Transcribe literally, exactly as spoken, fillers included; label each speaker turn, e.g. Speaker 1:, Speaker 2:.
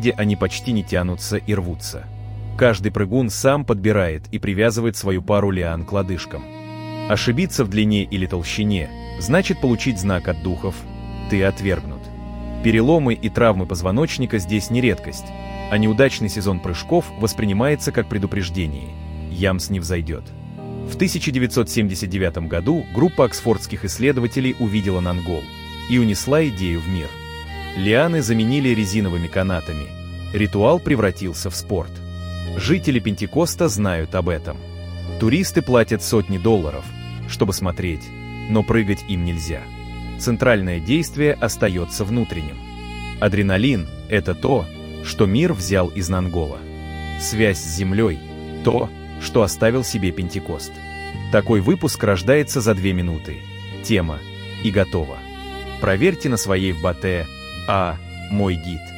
Speaker 1: виде они почти не тянутся и рвутся. Каждый прыгун сам подбирает и привязывает свою пару лиан к лодыжкам. Ошибиться в длине или толщине значит получить знак от духов «ты отвергнут». Переломы и травмы позвоночника здесь не редкость, а неудачный сезон прыжков воспринимается как предупреждение – Ямс не взойдет. В тысяча девятьсот семьдесят девятом году группа оксфордских исследователей увидела Нангол и унесла идею в мир. Лианы заменили резиновыми канатами. Ритуал превратился в спорт. Жители Пентекоста знают об этом. Туристы платят сотни долларов, чтобы смотреть, но прыгать им нельзя. Центральное действие остается внутренним. Адреналин – это то, что мир взял из Нангола. Связь с землей – то, что оставил себе Пентекост. Такой выпуск рождается за две минуты. Тема и готово. Проверьте на своей в Батэ, а мой гид.